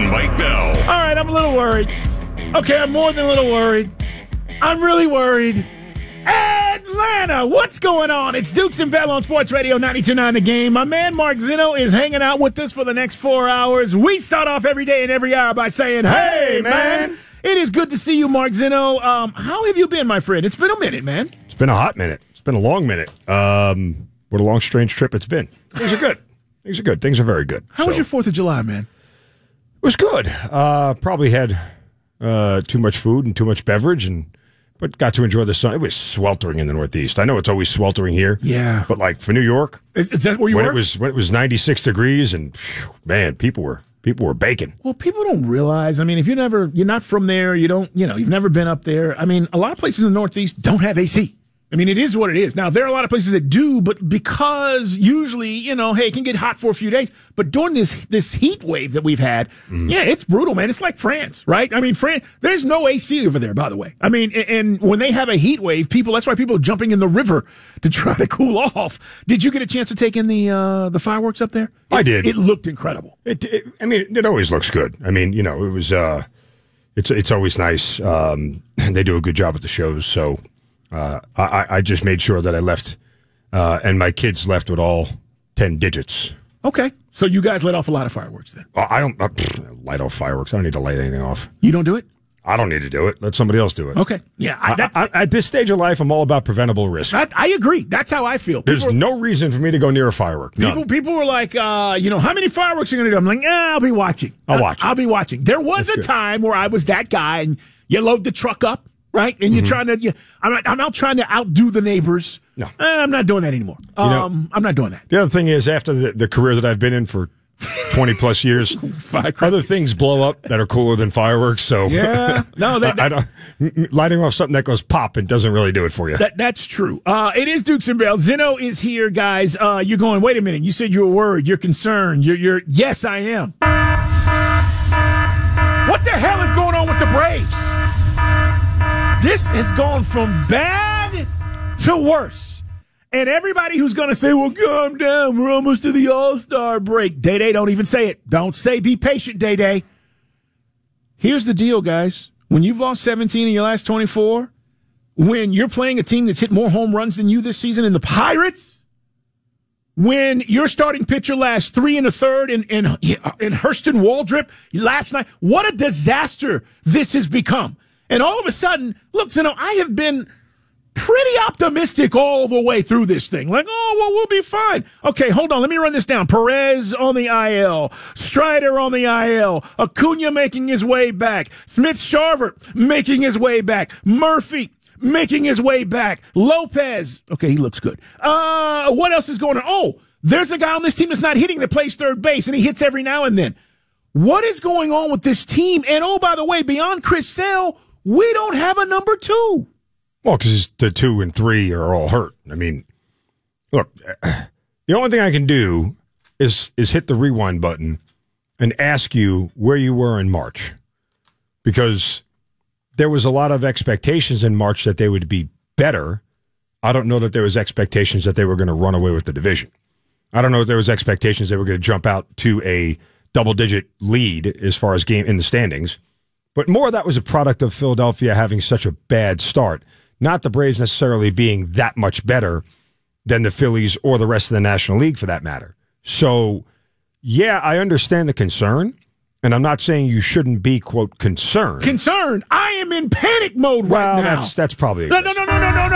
and Mike Bell. All right, I'm a little worried. Okay, I'm more than a little worried. I'm really worried. Atlanta, what's going on? It's Dukes and Bell on Sports Radio 92.9 The Game. My man Mark Zinno is hanging out with us for the next 4 hours. We start off every day and every hour by saying, hey, man. It is good to see you, Mark Zinno. How have you been, my friend? It's been a minute, man. It's been a hot minute. It's been a long minute. What a long, strange trip it's been. Things are good. Things are good. Things are very good. How was your 4th of July, man? It was good. Probably had too much food and too much beverage, but got to enjoy the sun. It was sweltering in the Northeast. I know it's always sweltering here. Yeah. But like for New York, is that where you when were? When it was 96 degrees and man, people were baking. Well, people don't realize. I mean, if you're not from there, you've never been up there. I mean, a lot of places in the Northeast don't have AC. I mean, it is what it is. Now, there are a lot of places that do, but because usually, hey, it can get hot for a few days. But during this heat wave that we've had, yeah, it's brutal, man. It's like France, right? I mean, France, there's no AC over there, by the way. I mean, and when they have a heat wave, that's why people are jumping in the river to try to cool off. Did you get a chance to take in the fireworks up there? I did. It looked incredible. It always looks good. I mean, it was, it's always nice. They do a good job at the shows, so. I just made sure that I left, and my kids left with all 10 digits. Okay. So you guys let off a lot of fireworks then? I don't light off fireworks. I don't need to light anything off. You don't do it? I don't need to do it. Let somebody else do it. Okay. Yeah. At this stage of life, I'm all about preventable risk. I agree. That's how I feel. There's no reason for me to go near a firework. People were like, how many fireworks are you going to do? I'm like, I'll be watching. I'll be watching. There was a time where I was that guy, and you load the truck up. Right? And you're trying to, I'm not trying to outdo the neighbors. No. I'm not doing that anymore. I'm not doing that. The other thing is, after the career that I've been in for 20 plus years, other things blow up that are cooler than fireworks. So yeah, no, I don't, lighting off something that goes pop and doesn't really do it for you. That's true. It is Dukes and Bell. Zinno is here, guys. You're going, wait a minute. You said you were worried. You're concerned. You're yes, I am. What the hell is going on with the Braves? This has gone from bad to worse. And everybody who's going to say, well, calm down, we're almost to the All-Star break. Day-Day, don't even say it. Don't say be patient, Day-Day. Here's the deal, guys. When you've lost 17 in your last 24, when you're playing a team that's hit more home runs than you this season in the Pirates, when your starting pitcher last 3 1/3 in Hurston Waldrop last night, what a disaster this has become. And all of a sudden, look, I have been pretty optimistic all the way through this thing. Like, we'll be fine. Okay, hold on. Let me run this down. Perez on the IL. Strider on the IL. Acuna making his way back. Smith-Sharvert making his way back. Murphy making his way back. Lopez. Okay, he looks good. What else is going on? Oh, there's a guy on this team that's not hitting that plays third base, and he hits every now and then. What is going on with this team? And, by the way, beyond Chris Sale, we don't have a number 2. Well, because the 2 and 3 are all hurt. I mean, look, the only thing I can do is hit the rewind button and ask you where you were in March. Because there was a lot of expectations in March that they would be better. I don't know that there was expectations that they were going to run away with the division. I don't know if there was expectations they were going to jump out to a double-digit lead as far as game in the standings. But more of that was a product of Philadelphia having such a bad start, not the Braves necessarily being that much better than the Phillies or the rest of the National League for that matter. So, yeah, I understand the concern, and I'm not saying you shouldn't be, quote, concerned. Concerned? I am in panic mode right now. That's probably No.